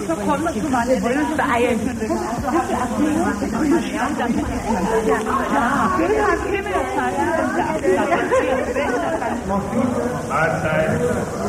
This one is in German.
so komm doch schon mal, wir wollen uns beeilen. Mahlzeit.